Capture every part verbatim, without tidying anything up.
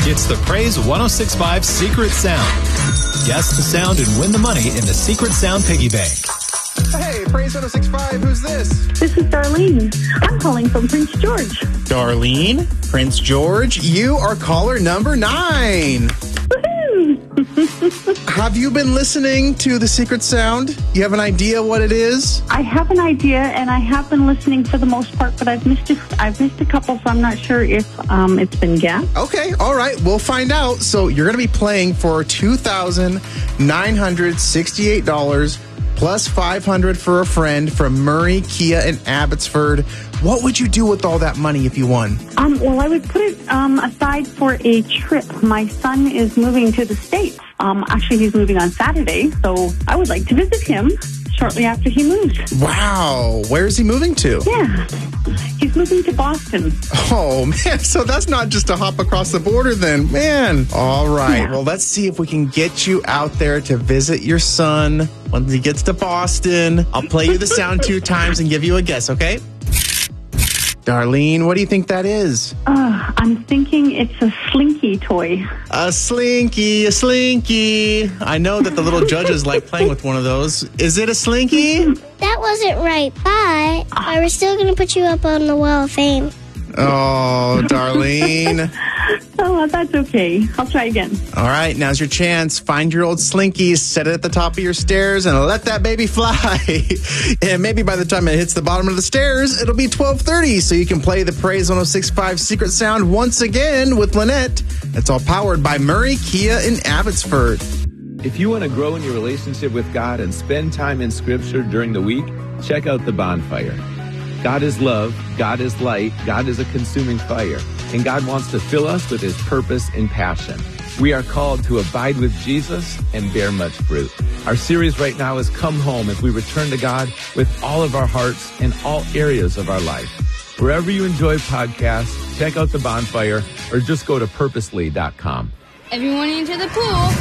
It's the Praise one oh six point five Secret Sound. Guess the sound and win the money in the Secret Sound Piggy Bank. Hey, Praise one oh six point five, who's this? This is Darlene. I'm calling from Prince George. Darlene, Prince George, you are caller number nine. Woohoo! Have you been listening to the Secret Sound? You have an idea what it is? I have an idea, and I have been listening for the most part, but I've missed a, I've missed a couple, so I'm not sure if um, it's been gapped. Okay, all right, we'll find out. So you're going to be playing for two thousand nine hundred sixty-eight dollars plus five hundred dollars for a friend from Murray, Kia, and Abbotsford. What would you do with all that money if you won? Um, well, I would put it um, aside for a trip. My son is moving to the States. Um, actually, he's moving on Saturday, so I would like to visit him shortly after he moves. Wow. Where is he moving to? Yeah. He's moving to Boston. Oh, man. So that's not just a hop across the border then. Man. All right. Yeah. Well, let's see if we can get you out there to visit your son when he gets to Boston. I'll play you the sound two times and give you a guess, okay? Darlene, what do you think that is? Uh, I'm thinking it's a Slinky toy. A Slinky, a Slinky. I know that the little judges like playing with one of those. Is it a Slinky? That wasn't right, but I was still going to put you up on the Wall of Fame. Oh, Darlene. Oh, that's okay. I'll try again. All right, now's your chance. Find your old Slinky, set it at the top of your stairs, and let that baby fly. And maybe by the time it hits the bottom of the stairs, it'll be twelve thirty, so you can play the Praise one oh six point five Secret Sound once again with Lynette. It's all powered by Murray, Kia, and Abbotsford. If you want to grow in your relationship with God and spend time in Scripture during the week, check out The Bonfire. God is love, God is light, God is a consuming fire, and God wants to fill us with His purpose and passion. We are called to abide with Jesus and bear much fruit. Our series right now is Come Home as we return to God with all of our hearts and all areas of our life. Wherever you enjoy podcasts, check out The Bonfire or just go to purposely dot com. Everyone into the pool.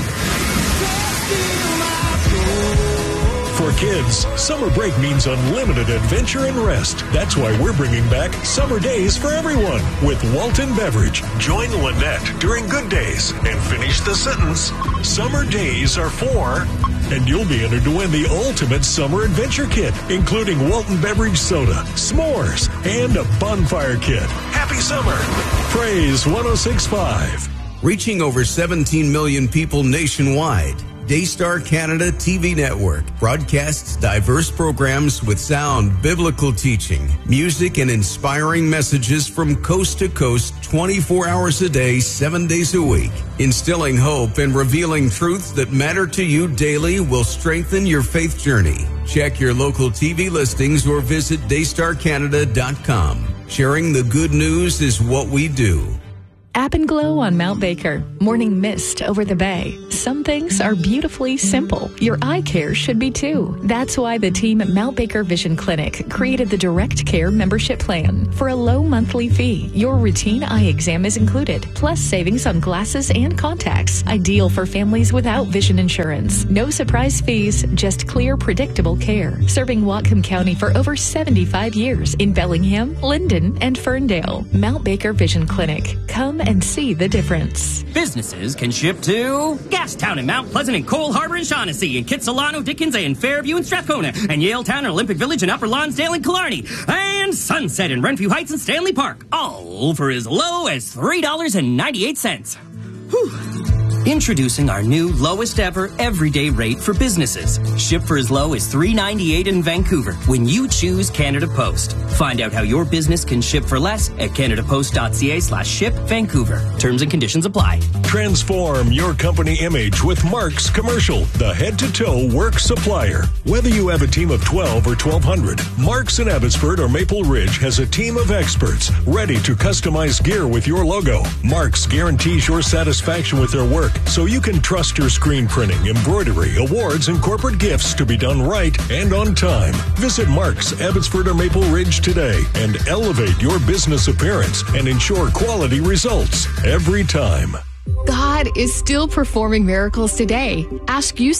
For kids, summer break means unlimited adventure and rest. That's why we're bringing back Summer Days for Everyone with Walton Beverage. Join Lynette during Good Days and finish the sentence. Summer Days are for... And you'll be entered to win the ultimate summer adventure kit, including Walton Beverage soda, s'mores, and a bonfire kit. Happy summer. Praise one oh six point five. Reaching over seventeen million people nationwide, Daystar Canada T V Network broadcasts diverse programs with sound biblical teaching, music, and inspiring messages from coast to coast twenty-four hours a day, seven days a week. Instilling hope and revealing truths that matter to you daily will strengthen your faith journey. Check your local T V listings or visit daystar canada dot com. Sharing the good news is what we do. App and Glow on Mount Baker. Morning mist over the bay. Some things are beautifully simple. Your eye care should be too. That's why the team at Mount Baker Vision Clinic created the Direct Care membership plan. For a low monthly fee, your routine eye exam is included, plus savings on glasses and contacts. Ideal for families without vision insurance. No surprise fees, just clear, predictable care. Serving Whatcom County for over seventy-five years in Bellingham, Linden, and Ferndale. Mount Baker Vision Clinic. Come and see the difference. Businesses can ship to Gastown and Mount Pleasant and Cole Harbor and Shaughnessy and Kitsilano, Dickens and Fairview and Strathcona and Yaletown and Olympic Village and Upper Lonsdale and Killarney and Sunset and Renfrew Heights and Stanley Park, all for as low as three dollars and ninety-eight cents. Whew. Introducing our new lowest ever everyday rate for businesses. Ship for as low as three dollars and ninety-eight cents in Vancouver when you choose Canada Post. Find out how your business can ship for less at canadapost.ca slash ship Vancouver. Terms and conditions apply. Transform your company image with Mark's Commercial, the head-to-toe work supplier. Whether you have a team of twelve or twelve hundred, Mark's in Abbotsford or Maple Ridge has a team of experts ready to customize gear with your logo. Mark's guarantees your satisfaction with their work, so you can trust your screen printing, embroidery, awards, and corporate gifts to be done right and on time. Visit Mark's, Abbotsford or Maple Ridge today and elevate your business appearance and ensure quality results every time. God is still performing miracles today. Ask U S A.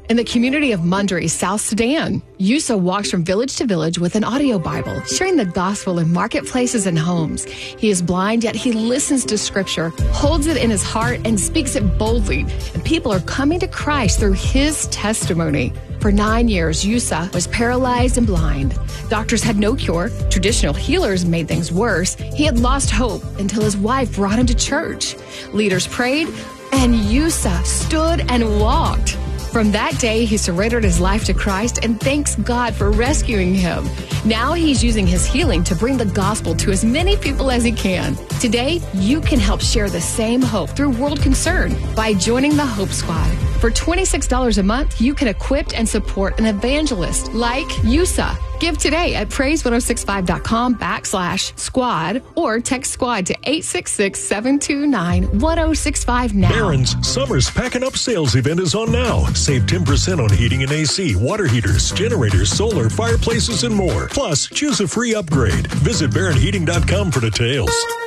In the community of Mundry, South Sudan, Yusa walks from village to village with an audio Bible, sharing the gospel in marketplaces and homes. He is blind, yet he listens to Scripture, holds it in his heart, and speaks it boldly. And people are coming to Christ through his testimony. For nine years, Yusa was paralyzed and blind. Doctors had no cure. Traditional healers made things worse. He had lost hope until his wife brought him to church. Leaders prayed, and Yusa stood and walked. From that day, he surrendered his life to Christ and thanks God for rescuing him. Now he's using his healing to bring the gospel to as many people as he can. Today, you can help share the same hope through World Concern by joining the Hope Squad. For twenty-six dollars a month, you can equip and support an evangelist like Yusa. Give today at praise ten sixty-five dot com backslash squad or text squad to eight six six, seven two nine, one oh six five now. Barron's Summer's Packing Up sales event is on now. Save ten percent on heating and A C, water heaters, generators, solar, fireplaces, and more. Plus, choose a free upgrade. Visit Barron Heating dot com for details.